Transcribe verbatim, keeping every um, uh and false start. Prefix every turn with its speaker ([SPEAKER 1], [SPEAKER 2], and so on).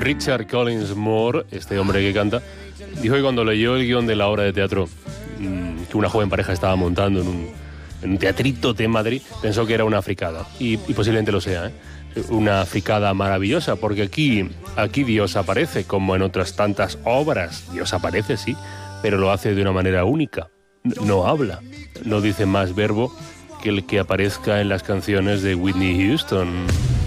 [SPEAKER 1] Richard Collins Moore, este hombre que canta, dijo que cuando leyó el guión de la obra de teatro mmm, que una joven pareja estaba montando en un, en un teatrito de Madrid, pensó que era una fricada. Y, y posiblemente lo sea, ¿eh? Una fricada maravillosa, porque aquí, aquí Dios aparece, como en otras tantas obras. Dios aparece, sí, pero lo hace de una manera única. No habla, no dice más verbo que el que aparezca en las canciones de Whitney Houston.